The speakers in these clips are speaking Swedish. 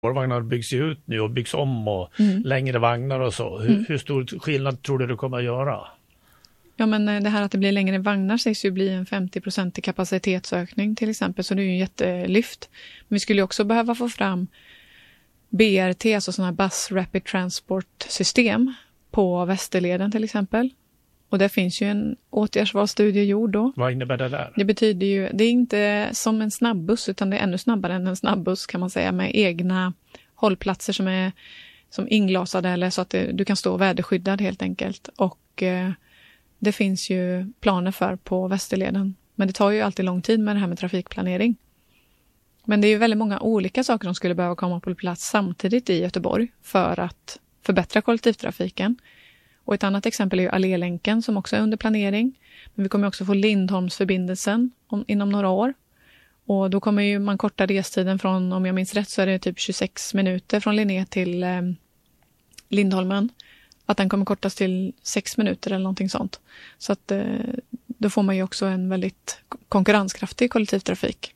Spårvagnar byggs ju ut nu och byggs om och längre vagnar och så. Hur stor skillnad tror du det kommer att göra? Ja, men det här att det blir längre vagnar sägs ju bli en 50% kapacitetsökning till exempel, så det är ju en jättelyft. Men vi skulle ju också behöva få fram BRT, alltså sådana här Bus Rapid Transport system på Västerleden till exempel. Och det finns ju en åtgärdsvalsstudie gjord då. Vad innebär det där? Det betyder ju, det är inte som en snabbuss utan det är ännu snabbare än en snabbuss kan man säga, med egna hållplatser som är som inglasade eller så att du kan stå väderskyddad helt enkelt. Och det finns ju planer för på Västerleden. Men det tar ju alltid lång tid med det här med trafikplanering. Men det är ju väldigt många olika saker som skulle behöva komma på plats samtidigt i Göteborg för att förbättra kollektivtrafiken. Och ett annat exempel är ju Allélänken som också är under planering. Men vi kommer också få Lindholmsförbindelsen inom några år. Och då kommer ju man korta restiden från, om jag minns rätt så är det typ 26 minuter från Linné till Lindholmen. Att den kommer kortas till 6 minuter eller någonting sånt. Så att då får man ju också en väldigt konkurrenskraftig kollektivtrafik.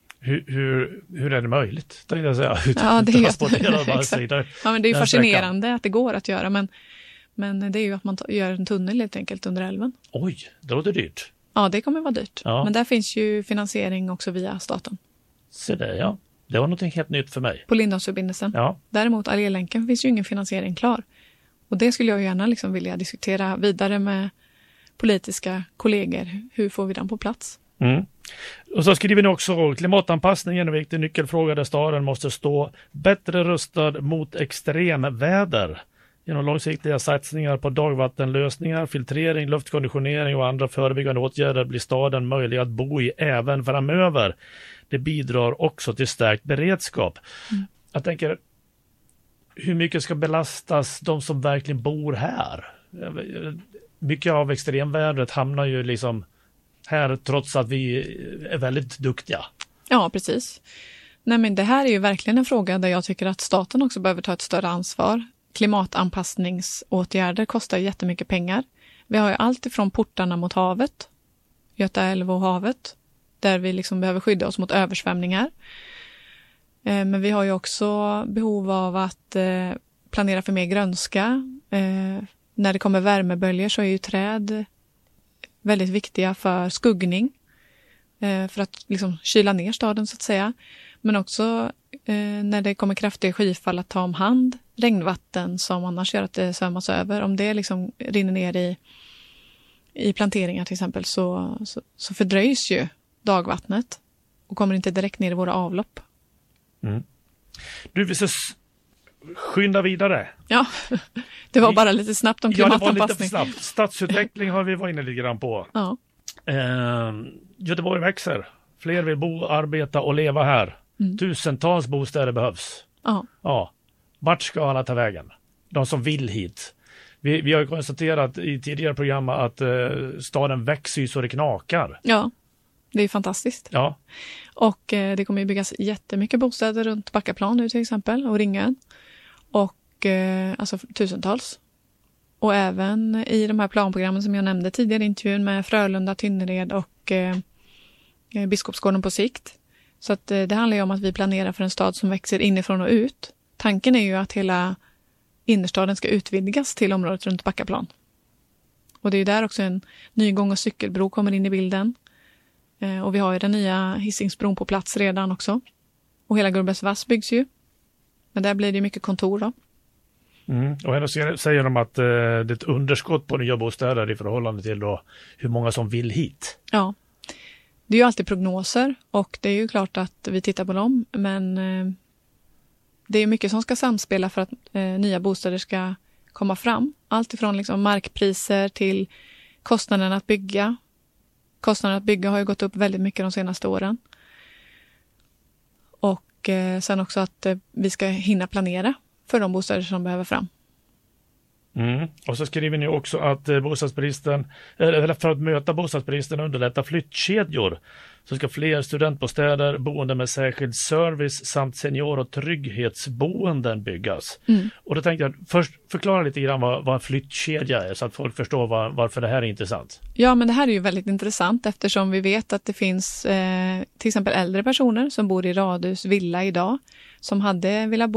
Hur är det möjligt? Det jag säga. Ja, det är ja, men det är ju fascinerande att det går att göra. Men det är ju att man gör en tunnel helt enkelt under älven. Oj, det låter dyrt. Ja, det kommer vara dyrt. Ja. Men där finns ju finansiering också via staten. Så det, ja. Det var något helt nytt för mig. På Lindholmsförbindelsen. Ja. Däremot Allélänken finns ju ingen finansiering klar. Och det skulle jag gärna vilja diskutera vidare med politiska kollegor. Hur får vi den på plats? Mm. Och så skriver ni också klimatanpassningen är en viktig nyckelfråga där staden måste stå bättre rustad mot extremväder. Genom långsiktiga satsningar på dagvattenlösningar, filtrering, luftkonditionering och andra förebyggande åtgärder blir staden möjlig att bo i även framöver. Det bidrar också till stärkt beredskap. Jag tänker, hur mycket ska belastas de som verkligen bor här? Mycket av extremvädret hamnar ju liksom här trots att vi är väldigt duktiga. Ja, precis. Nej, men det här är ju verkligen en fråga där jag tycker att staten också behöver ta ett större ansvar. Klimatanpassningsåtgärder kostar jättemycket pengar. Vi har ju allt ifrån portarna mot havet, Göta älv och havet, där vi liksom behöver skydda oss mot översvämningar. Men vi har ju också behov av att planera för mer grönska. När det kommer värmeböljor så är ju träd väldigt viktiga för skuggning. För att liksom kyla ner staden så att säga. Men också när det kommer kraftiga skyfall att ta om hand regnvatten som annars gör att det svämmas över. Om det liksom rinner ner i planteringar till exempel så fördröjs ju dagvattnet och kommer inte direkt ner i våra avlopp. Mm. Du, vi ska skynda vidare. Ja, det var bara lite snabbt om klimatanpassning. Ja, det var lite snabbt. Stadsutveckling har vi varit inne lite grann på. Ja. Göteborg växer. Fler vill bo, arbeta och leva här. Tusentals bostäder behövs. Ja. Vart ska alla ta vägen? De som vill hit. Vi har konstaterat i tidigare program att staden växer så det knakar. Ja, det är fantastiskt. Ja. Och det kommer ju byggas jättemycket bostäder runt Backaplan nu till exempel och Ringön. Och alltså tusentals. Och även i de här planprogrammen som jag nämnde tidigare i intervjun med Frölunda, Tynnered och Biskopsgården på sikt. Så att det handlar ju om att vi planerar för en stad som växer inifrån och ut. Tanken är ju att hela innerstaden ska utvidgas till området runt Backaplan. Och det är ju där också en ny gång- och cykelbro kommer in i bilden. Och vi har ju den nya Hisingsbron på plats redan också. Och hela Gullbergsvass byggs ju. Men där blir det mycket kontor då. Och ändå säger de att det är ett underskott på nya bostäder i förhållande till då hur många som vill hit. Ja, det är ju alltid prognoser och det är ju klart att vi tittar på dem. Men det är mycket som ska samspela för att nya bostäder ska komma fram. Allt ifrån liksom markpriser till kostnaden att bygga. Kostnaden att bygga har ju gått upp väldigt mycket de senaste åren. Och sen också att vi ska hinna planera för de bostäder som behöver fram. Och så skriver ni också att bostadsbristen, eller för att möta bostadsbristen och underlätta flyttkedjor, så ska fler studentbostäder, boende med särskild service samt senior- och trygghetsboenden byggas. Och då tänkte jag först förklara lite grann vad en flyttkedja är, så att folk förstår varför det här är intressant. Ja, men det här är ju väldigt intressant eftersom vi vet att det finns till exempel äldre personer som bor i radhus, villa idag, som hade velat bo